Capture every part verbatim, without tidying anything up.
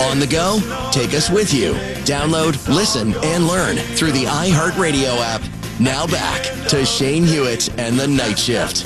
On the go? Take us with you. Download, listen, and learn through the iHeartRadio app. Now back to Shane Hewitt and the Night Shift.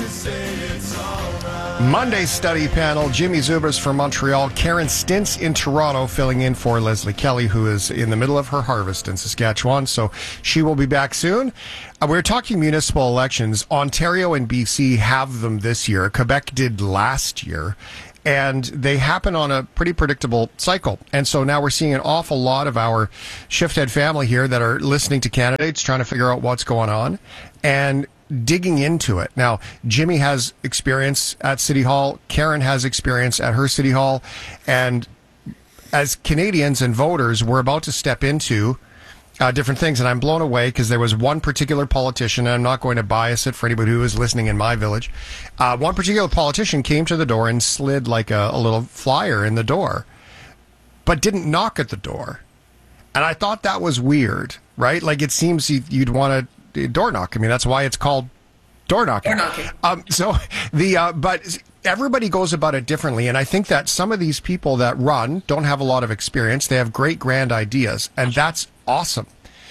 Monday study panel, Jimmy Zubas from Montreal, Karen Stintz in Toronto, filling in for Leslie Kelly, who is in the middle of her harvest in Saskatchewan, so she will be back soon. Uh, we're talking municipal elections. Ontario and B C have them this year. Quebec did last year, and they happen on a pretty predictable cycle. And so now we're seeing an awful lot of our shift-head family here that are listening to candidates, trying to figure out what's going on, and digging into it. Now, Jimmy has experience at City Hall. Karen has experience at her City Hall. And as Canadians and voters, we're about to step into uh, different things. And I'm blown away because there was one particular politician, and I'm not going to bias it for anybody who is listening in my village. Uh, one particular politician came to the door and slid like a, a little flyer in the door, but didn't knock at the door. And I thought that was weird, right? Like, it seems you'd want to door knock. I mean, that's why it's called door knocking. Door knocking. Um, so the uh, but everybody goes about it differently, and I think that some of these people that run don't have a lot of experience. They have great grand ideas, and that's awesome.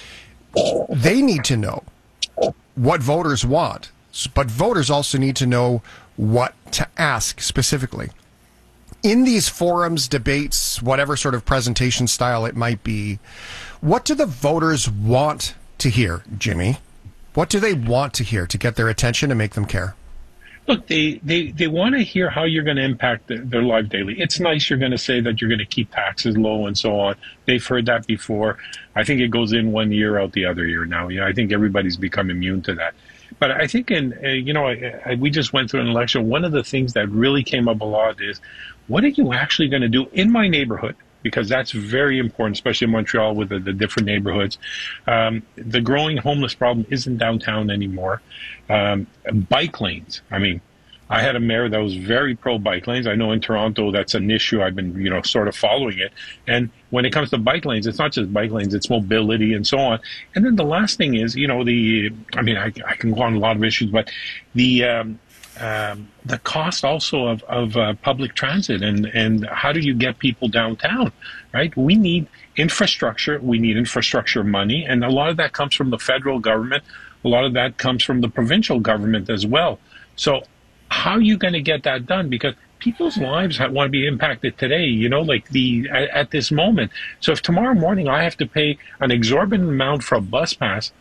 They need to know what voters want, but voters also need to know what to ask specifically. In these forums, debates, whatever sort of presentation style it might be, what do the voters want to hear, Jimmy? What do they want to hear to get their attention and make them care? Look, they, they, they want to hear how you're going to impact the, their life daily. It's nice you're going to say that you're going to keep taxes low and so on. They've heard that before. I think it goes in one year, out the other year now. You know, I think everybody's become immune to that. But I think, in uh, you know, I, I, we just went through an election. One of the things that really came up a lot is, what are you actually going to do in my neighborhood? Because that's very important, especially in Montreal with the, the different neighborhoods. Um, the growing homeless problem isn't downtown anymore. Um, bike lanes. I mean, I had a mayor that was very pro bike lanes. I know in Toronto that's an issue. I've been, you know, sort of following it. And when it comes to bike lanes, it's not just bike lanes, it's mobility and so on. And then the last thing is, you know, the, I mean, I, I can go on a lot of issues, but the, um, Um, the cost also of, of uh, public transit and, and how do you get people downtown, right? We need infrastructure. We need infrastructure money. And a lot of that comes from the federal government. A lot of that comes from the provincial government as well. So how are you going to get that done? Because people's lives have, want to be impacted today, you know, like the at, at this moment. So if tomorrow morning I have to pay an exorbitant amount for a bus pass,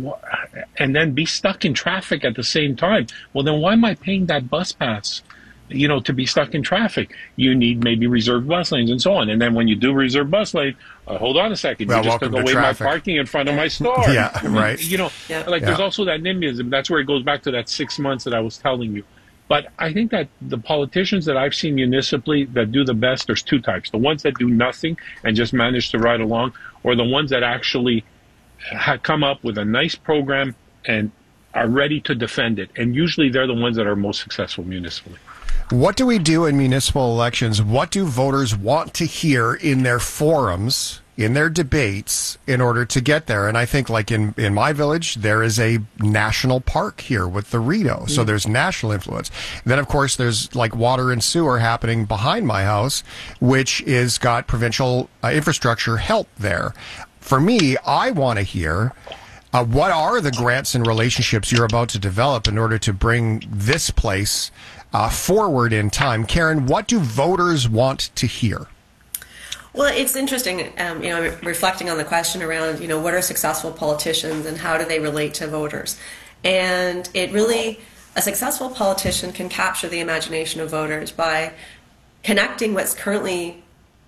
and then be stuck in traffic at the same time, well, then why am I paying that bus pass, you know, to be stuck in traffic? You need maybe reserved bus lanes and so on. And then when you do reserve bus lane, uh, hold on a second, well, you just took away traffic. my parking in front of my store. Yeah, I mean, right. You know, yeah. like yeah. there's also that NIMBYism. That's where it goes back to that six months that I was telling you. But I think that the politicians that I've seen municipally that do the best, there's two types. The ones that do nothing and just manage to ride along, or the ones that actually have come up with a nice program and are ready to defend it. And usually they're the ones that are most successful municipally. What do we do in municipal elections? What do voters want to hear in their forums, in their debates, in order to get there? And I think, like in, in my village, there is a national park here with the Rideau. So there's national influence. Then, of course, there's like water and sewer happening behind my house, which is got provincial uh, infrastructure help there. For me, I want to hear uh, what are the grants and relationships you're about to develop in order to bring this place uh, forward in time. Karen, what do voters want to hear? Well, it's interesting, um, you know, reflecting on the question around, you know, what are successful politicians and how do they relate to voters? And it really, a successful politician can capture the imagination of voters by connecting what's currently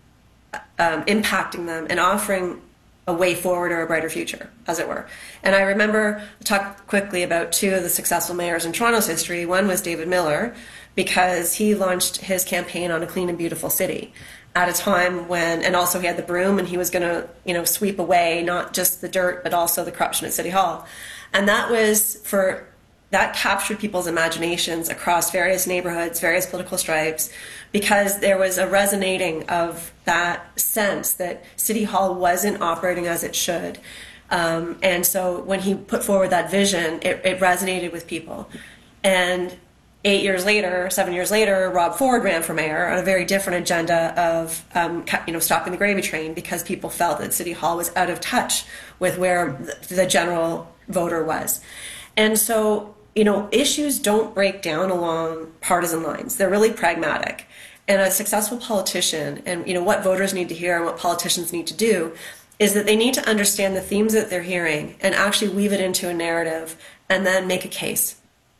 um, impacting them and offering a way forward or a brighter future, as it were. And I remember talk quickly about two of the successful mayors in Toronto's history. One was David Miller, because he launched his campaign on a clean and beautiful city at a time when, and also he had the broom and he was going to, you know, sweep away not just the dirt, but also the corruption at City Hall. And that was for, that captured people's imaginations across various neighborhoods, various political stripes, because there was a resonating of that sense that City Hall wasn't operating as it should. Um, and so when he put forward that vision, it, it resonated with people. And eight years later, seven years later, Rob Ford ran for mayor on a very different agenda of, um, you know, stopping the gravy train because people felt that City Hall was out of touch with where the general voter was. And so, you know, issues don't break down along partisan lines. They're really pragmatic. And a successful politician, and, you know, what voters need to hear and what politicians need to do is that they need to understand the themes that they're hearing and actually weave it into a narrative and then make a case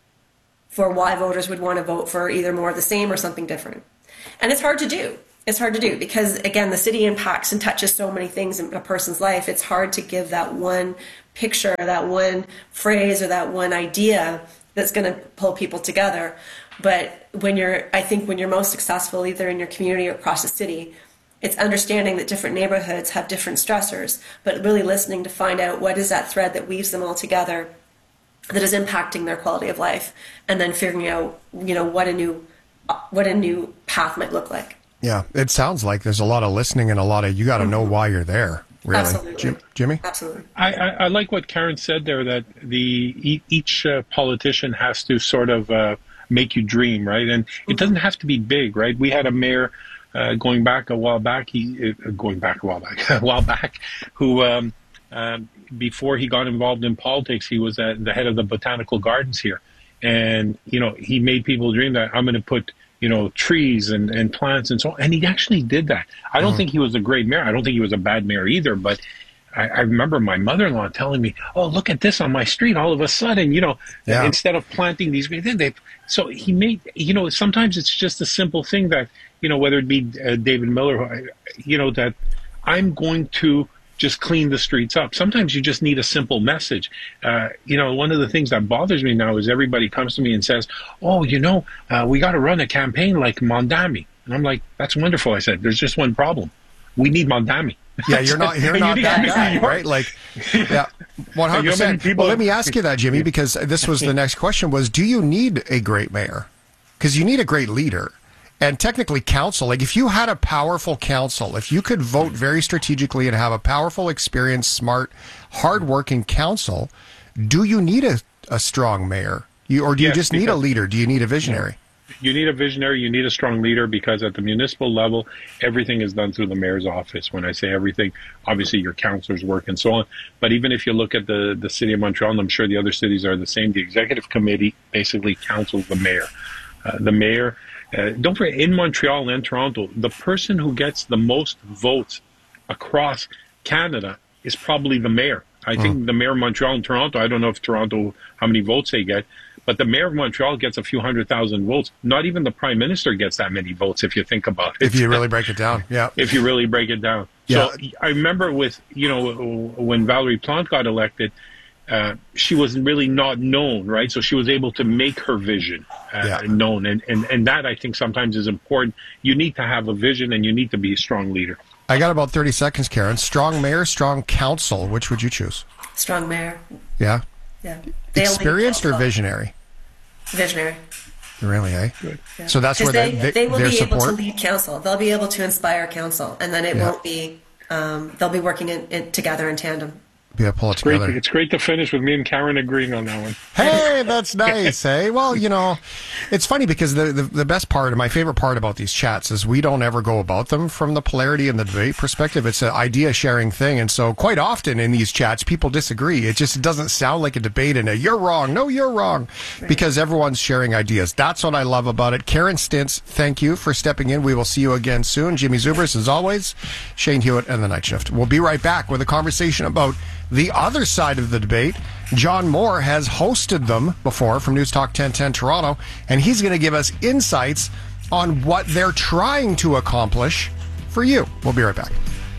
for why voters would want to vote for either more of the same or something different. And it's hard to do. It's hard to do because, again, the city impacts and touches so many things in a person's life. It's hard to give that one picture, that one phrase, or that one idea that's going to pull people together. But when you're, I think when you're most successful, either in your community or across the city, it's understanding that different neighborhoods have different stressors, but really listening to find out what is that thread that weaves them all together that is impacting their quality of life, and then figuring out, you know, what a new, what a new path might look like. Yeah, it sounds like there's a lot of listening and a lot of you got to know why you're there. Really, Absolutely. Jim, Jimmy. Absolutely. I, I, I like what Karen said there. That the e- each uh, politician has to sort of uh, make you dream, right? And it doesn't have to be big, right? We had a mayor uh, going back a while back. He uh, going back a while back, a while back, who. Um, um, before he got involved in politics, he was at the head of the botanical gardens here. And, you know, he made people dream that I'm going to put, you know, trees and, and plants and so on. And he actually did that. I don't mm. think he was a great mayor. I don't think he was a bad mayor either. But I, I remember my mother-in-law telling me, oh, look at this on my street. All of a sudden, you know, yeah. instead of planting these, then they, so he made, you know, sometimes it's just a simple thing that, you know, whether it be uh, David Miller, you know, that I'm going to just clean the streets up. Sometimes you just need a simple message. Uh, you know, one of the things that bothers me now is everybody comes to me and says, oh, you know, uh, we got to run a campaign like Mondami. And I'm like, that's wonderful. I said, there's just one problem. We need Mondami. Yeah, you're not you're not that guy, right? Like, yeah, one hundred percent. Well, let me ask you that, Jimmy, because this was the next question was, do you need a great mayor? Because you need a great leader. And technically council, like if you had a powerful council, if you could vote very strategically and have a powerful, experienced, smart, hardworking council, do you need a, a strong mayor? You, or do you yes, just need a leader? Do you need a visionary? You need a visionary. You need a strong leader because at the municipal level, everything is done through the mayor's office. When I say everything, obviously your councilors work and so on. But even if you look at the, the city of Montreal, and I'm sure the other cities are the same, the executive committee basically counsels the mayor. Uh, the mayor... Uh, don't forget, in Montreal and Toronto, the person who gets the most votes across Canada is probably the mayor. I mm. think the mayor of Montreal and Toronto, I don't know if Toronto, how many votes they get, but the mayor of Montreal gets a few hundred thousand votes. Not even the prime minister gets that many votes if you think about it. If you really break it down, yeah. If you really break it down. Yeah. So I remember with, you know, when Valerie Plante got elected, Uh, she was really not known, right? So she was able to make her vision uh, yeah. known. And, and, and that, I think, sometimes is important. You need to have a vision and you need to be a strong leader. I got about thirty seconds, Karen. Strong mayor, strong council. Which would you choose? Strong mayor. Yeah? Yeah. Experienced or visionary? Visionary. Really, eh? Good. Yeah. So that's where they, they, they will their be support? able to lead council. They'll be able to inspire council. And then it yeah. won't be, um, they'll be working in, in, together in tandem. Yeah, pull it it's, great together. to, it's great to finish with me and Karen agreeing on that one. Hey, that's nice, hey? Well, you know, it's funny because the, the the best part, my favorite part about these chats is we don't ever go about them from the polarity and the debate perspective. It's an idea-sharing thing, and so quite often in these chats, people disagree. It just doesn't sound like a debate and a you're wrong, no, you're wrong, right. because everyone's sharing ideas. That's what I love about it. Karen Stintz, thank you for stepping in. We will see you again soon. Jimmy Zubers, as always, Shane Hewitt, and The Night Shift. We'll be right back with a conversation about the other side of the debate. John Moore has hosted them before from News Talk ten ten Toronto, and he's going to give us insights on what they're trying to accomplish for you. We'll be right back.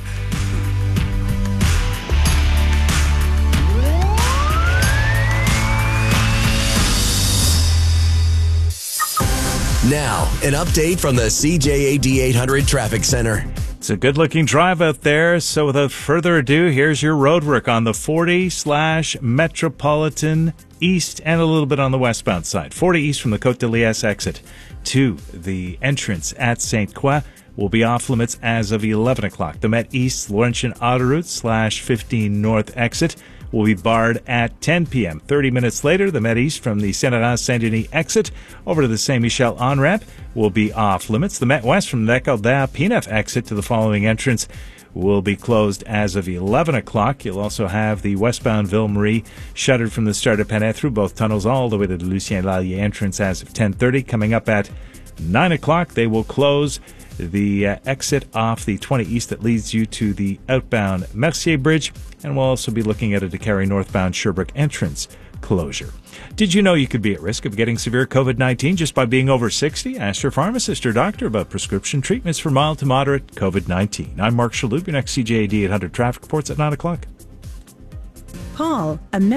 Now, an update from the C J A D eight hundred Traffic Center. It's a good-looking drive out there, so without further ado, here's your roadwork on the forty slash Metropolitan East and a little bit on the westbound side. forty East from the Côte de Liesse exit to the entrance at Saint Croix will be off limits as of eleven o'clock. The Met East Laurentian Autoroute slash fifteen North exit will be barred at ten p.m. thirty minutes later, the Met East from the Saint-Laurent-Saint-Denis exit over to the Saint-Michel on-ramp will be off limits. The Met West from the Descartes-Pinef exit to the following entrance will be closed as of eleven o'clock. You'll also have the westbound Ville-Marie shuttered from the start of Panay through both tunnels all the way to the Lucien Lallier entrance as of ten thirty. Coming up at nine o'clock, they will close the uh, exit off the twenty East that leads you to the outbound Mercier Bridge, and we'll also be looking at a DeCarry northbound Sherbrooke entrance closure. Did you know you could be at risk of getting severe COVID nineteen just by being over sixty? Ask your pharmacist or doctor about prescription treatments for mild to moderate COVID nineteen. I'm Mark Shalhoub. Your next C J A D eight hundred traffic reports at nine o'clock. Paul, a